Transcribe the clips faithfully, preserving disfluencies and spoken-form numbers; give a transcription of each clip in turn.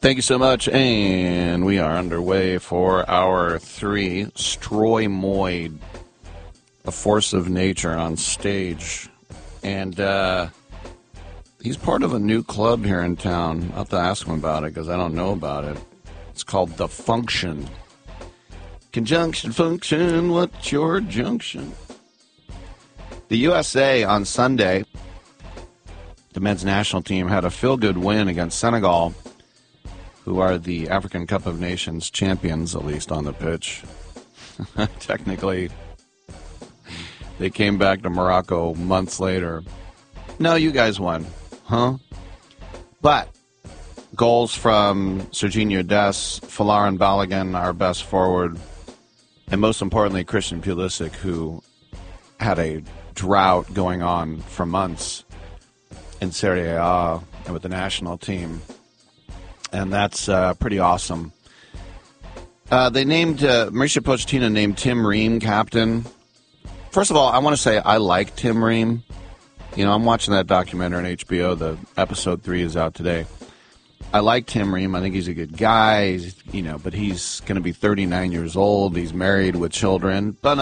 Thank you so much, and we are underway for hour three. Stroy Moyd, a force of nature on stage. And uh, he's part of a new club here in town. I'll have to ask him about it because I don't know about it. It's called The Function. Conjunction function, what's your junction? The U S A on Sunday, the men's national team had a feel-good win against Senegal, who are the African Cup of Nations champions, at least on the pitch. Technically, they came back to Morocco months later. No, you guys won, huh? But goals from Serginho Dest, Folarin Balogun, our best forward, and most importantly, Christian Pulisic, who had a drought going on for months in Serie A and with the national team. And that's uh, pretty awesome. Uh, they named, uh, Mauricio Pochettino named Tim Ream captain. First of all, I want to say I like Tim Ream. You know, I'm watching that documentary on H B O. The episode three is out today. I like Tim Ream. I think he's a good guy. He's, you know, but he's going to be thirty-nine years old. He's married with children. That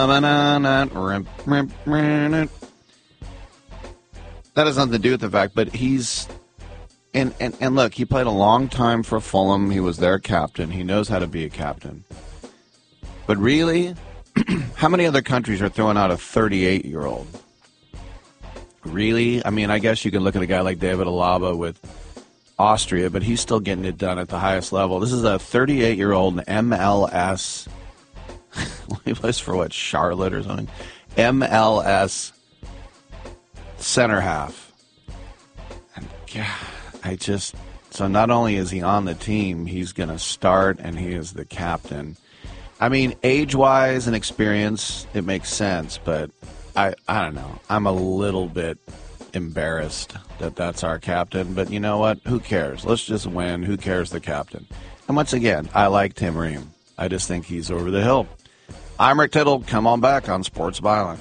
has nothing to do with the fact, but he's... And, and and look, he played a long time for Fulham. He was their captain. He knows how to be a captain. But really, how many other countries are throwing out a thirty-eight-year-old? Really? I mean, I guess you can look at a guy like David Alaba with Austria, but he's still getting it done at the highest level. This is a thirty-eight-year-old M L S. He plays for what, Charlotte or something? M L S center half. And God... I just, so not only is he on the team, he's going to start, and he is the captain. I mean, age-wise and experience, it makes sense, but I, I don't know. I'm a little bit embarrassed that that's our captain, but you know what? Who cares? Let's just win. Who cares, the captain? And once again, I like Tim Ream. I just think he's over the hill. I'm Rick Tittle. Come on back on Sports Byline.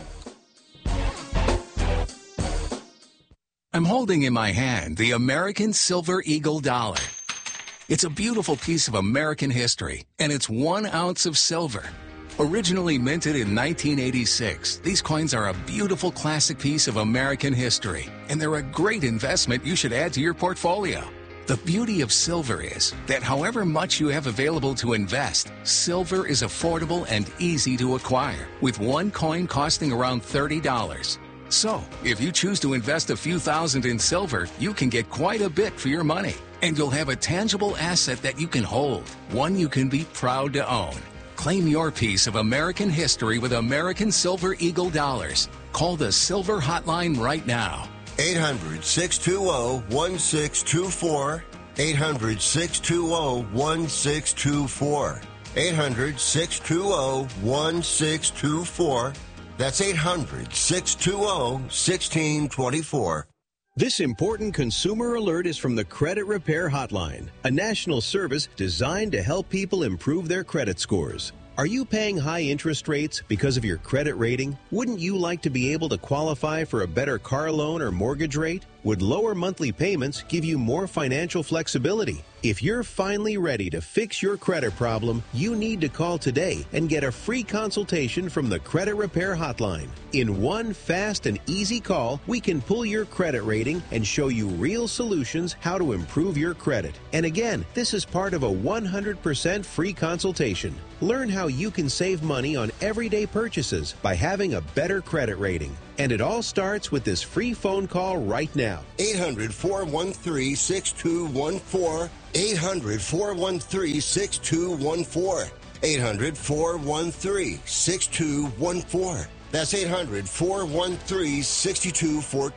I'm holding in my hand the American Silver Eagle dollar. It's a beautiful piece of American history, and it's one ounce of silver. Originally minted in nineteen eighty-six, these coins are a beautiful classic piece of American history, and they're a great investment you should add to your portfolio. The beauty of silver is that however much you have available to invest, silver is affordable and easy to acquire, with one coin costing around thirty dollars. So, if you choose to invest a few thousand in silver, you can get quite a bit for your money. And you'll have a tangible asset that you can hold, one you can be proud to own. Claim your piece of American history with American Silver Eagle dollars. Call the Silver Hotline right now. eight hundred, six two zero, one six two four. eight hundred, six two zero, one six two four. eight hundred, six two zero, one six two four. That's eight hundred, six two zero, one six two four. This important consumer alert is from the Credit Repair Hotline, a national service designed to help people improve their credit scores. Are you paying high interest rates because of your credit rating? Wouldn't you like to be able to qualify for a better car loan or mortgage rate? Would lower monthly payments give you more financial flexibility? If you're finally ready to fix your credit problem, you need to call today and get a free consultation from the Credit Repair Hotline. In one fast and easy call, we can pull your credit rating and show you real solutions how to improve your credit. And again, this is part of a one hundred percent free consultation. Learn how you can save money on everyday purchases by having a better credit rating. And it all starts with this free phone call right now. eight hundred, four one three, six two one four. eight hundred, four one three, six two one four. eight hundred, four one three, six two one four. That's eight hundred, four one three, six two one four.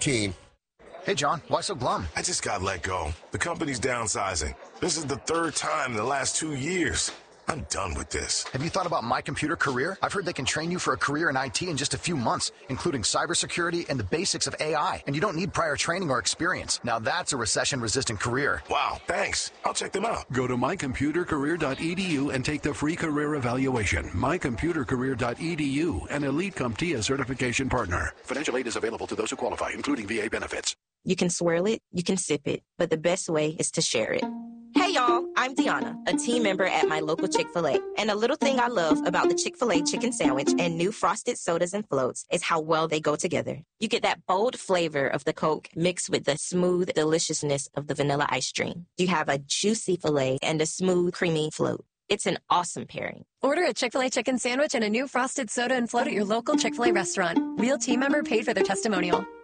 Hey, John, why so glum? I just got let go. The company's downsizing. This is the third time in the last two years. I'm done with this. Have you thought about My Computer Career? I've heard they can train you for a career in I T in just a few months, including cybersecurity and the basics of A I. And you don't need prior training or experience. Now that's a recession-resistant career. Wow, thanks. I'll check them out. Go to my computer career dot e d u and take the free career evaluation. my computer career dot e d u, an Elite CompTIA certification partner. Financial aid is available to those who qualify, including V A benefits. You can swirl it, you can sip it, but the best way is to share it. Hey, Hey y'all, I'm Deanna, a team member at my local Chick-fil-A. And a little thing I love about the Chick-fil-A chicken sandwich and new frosted sodas and floats is how well they go together. You get that bold flavor of the Coke mixed with the smooth deliciousness of the vanilla ice cream. You have a juicy filet and a smooth, creamy float. It's an awesome pairing. Order a Chick-fil-A chicken sandwich and a new frosted soda and float at your local Chick-fil-A restaurant. Real team member paid for their testimonial.